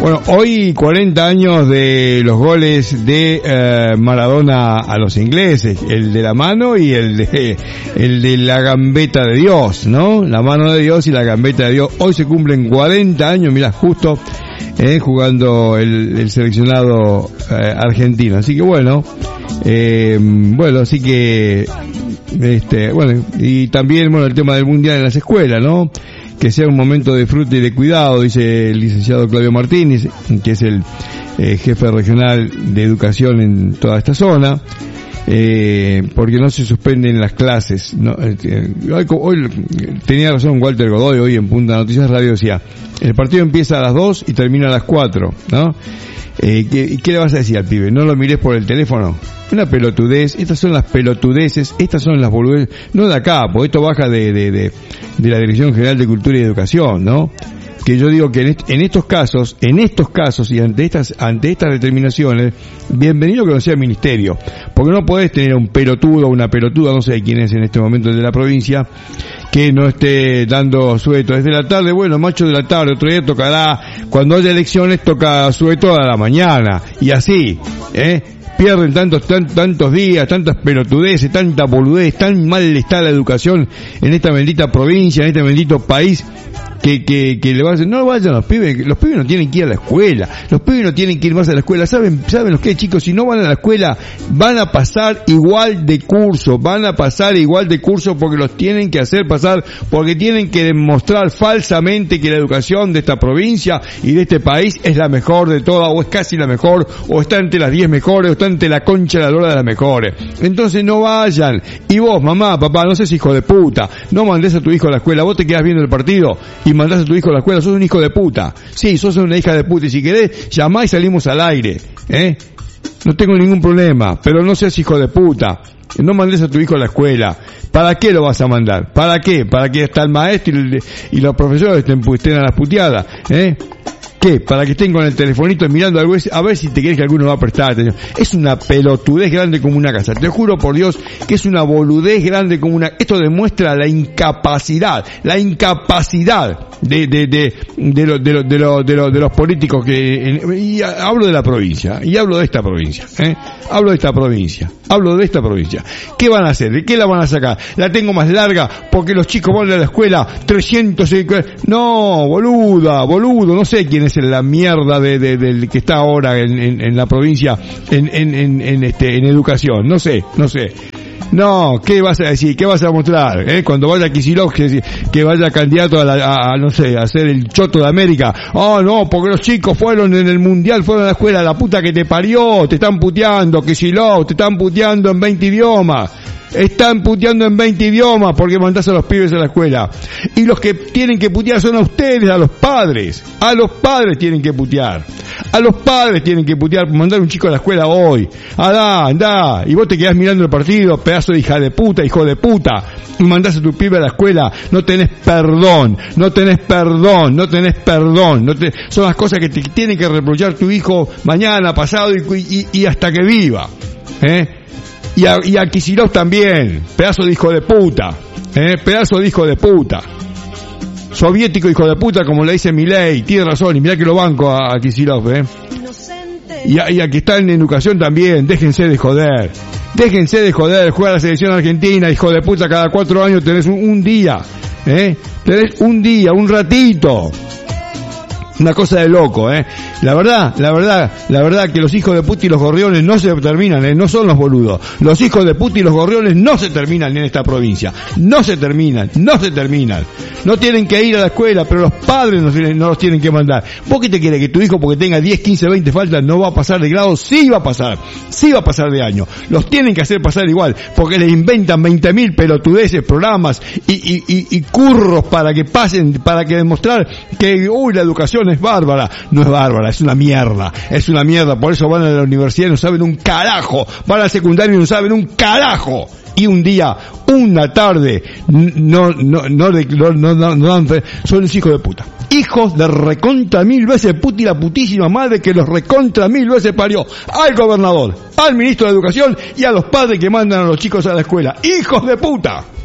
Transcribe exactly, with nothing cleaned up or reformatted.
Bueno, hoy cuarenta años de los goles de eh, Maradona a los ingleses, el de la mano y el de el de la gambeta de Dios, ¿no? La mano de Dios y la gambeta de Dios. Hoy se cumplen cuarenta años, mirá, justo eh, jugando el, el seleccionado eh, argentino. Así que bueno, eh, bueno, así que este, bueno, y también bueno el tema del mundial en las escuelas, ¿no? Que sea un momento de disfrute y de cuidado, dice el licenciado Claudio Martínez, que es el eh, jefe regional de educación en toda esta zona, eh, porque no se suspenden las clases. No, eh, hoy, hoy tenía razón Walter Godoy, hoy en Punta Noticias Radio decía, el partido empieza a las dos y termina a las cuatro, ¿no? Eh, ¿qué, ¿Qué le vas a decir al pibe? ¿No lo mires por el teléfono? Una pelotudez, estas son las pelotudeces, estas son las boludeces, no de acá, porque esto baja de, de, de, de la Dirección General de Cultura y Educación, ¿no? Que yo digo que en, est- en estos casos, en estos casos y ante estas, ante estas determinaciones, bienvenido que no sea el ministerio, porque no podés tener un pelotudo o una pelotuda, no sé quién es en este momento el de la provincia, que no esté dando sueto desde la tarde, bueno, macho de la tarde, otro día tocará, cuando haya elecciones toca sueto a la mañana, y así, ¿eh? Pierden tantos tan, tantos días, tantas pelotudeces, tanta boludez, tan mal está la educación en esta bendita provincia, en este bendito país, que, que, que le va a decir, no vayan los pibes, los pibes no tienen que ir a la escuela, los pibes no tienen que ir más a la escuela, saben, saben los que chicos, si no van a la escuela, van a pasar igual de curso, van a pasar igual de curso porque los tienen que hacer pasar, porque tienen que demostrar falsamente que la educación de esta provincia y de este país es la mejor de todas, o es casi la mejor, o está entre las diez mejores, o está entre la concha de la lora de las mejores. Entonces no vayan, y vos, mamá, papá, no seas hijo de puta, no mandes a tu hijo a la escuela, vos te quedás viendo el partido y mandás a tu hijo a la escuela, sos un hijo de puta. Sí, sos una hija de puta, y si querés, llamá y salimos al aire, ¿eh? No tengo ningún problema, pero no seas hijo de puta. No mandes a tu hijo a la escuela. ¿Para qué lo vas a mandar? ¿Para qué? ¿Para que hasta el maestro y, el, y los profesores estén, estén a las puteadas, ¿eh? ¿Qué? Para que estén con el telefonito mirando algo, a ver si te crees que alguno va a prestar atención. Es una pelotudez grande como una casa. Te juro por Dios que es una boludez grande como una... Esto demuestra la incapacidad, la incapacidad de de de de, lo, de, lo, de, lo, de, lo, de los políticos que... Y hablo de la provincia, y hablo de esta provincia, ¿eh? Hablo de esta provincia, hablo de esta provincia. ¿Qué van a hacer? ¿De qué la van a sacar? La tengo más larga porque los chicos van a la escuela trescientos... No, boluda, boludo, no sé quién es la mierda de, de, del que está ahora en, en, en la provincia en, en, en, en este, en educación, no sé, no sé. No, ¿qué vas a decir? ¿Qué vas a mostrar? ¿Eh? Cuando vaya Kicillof, que, que vaya candidato a, la, a, a, no sé, a ser el choto de América. Oh, no, porque los chicos fueron en el mundial, fueron a la escuela, la puta que te parió, te están puteando, Kicillof, te están puteando en veinte idiomas. Están puteando en veinte idiomas porque mandás a los pibes a la escuela. Y los que tienen que putear son a ustedes, a los padres. A los padres tienen que putear. A los padres tienen que putear por mandar un chico a la escuela hoy. Andá, andá. Y vos te quedás mirando el partido, pedazo de hija de puta, hijo de puta. Y mandás a tu pibe a la escuela. No tenés perdón. No tenés perdón. No tenés perdón. No te... Son las cosas que te tiene que reprochar tu hijo mañana, pasado y, y, y hasta que viva. ¿Eh? Y a, y a Kicillof también, pedazo de hijo de puta, eh, pedazo de hijo de puta, soviético hijo de puta, como le dice Milei, tiene razón, y mirá que lo banco a, a Kicillof, eh. Y a, y a que está en educación también, déjense de joder, déjense de joder, juega la selección argentina, hijo de puta, cada cuatro años tenés un, un día, eh, tenés un día, un ratito. Una cosa de loco, eh. La verdad, la verdad, la verdad que los hijos de puta y los gorriones no se terminan, eh. No son los boludos. Los hijos de puta y los gorriones no se terminan en esta provincia. No se terminan, no se terminan. No tienen que ir a la escuela, pero los padres no, no los tienen que mandar. ¿Vos qué te querés? Que tu hijo, porque tenga diez, quince, veinte faltas, no va a pasar de grado. Sí va a pasar. Sí va a pasar de año. Los tienen que hacer pasar igual, porque les inventan veinte mil pelotudeces, programas y, y, y, y curros para que pasen, para que demostrar que, uy, la educación es bárbara. No es bárbara, es una mierda, es una mierda, por eso van a la universidad y no saben un carajo, van al secundario y no saben un carajo, y un día, una tarde, no, no, no, no, no, no, no son los hijos de puta. Hijos de recontra mil veces puta y la putísima madre que los recontra mil veces parió al gobernador, al ministro de Educación y a los padres que mandan a los chicos a la escuela. ¡Hijos de puta!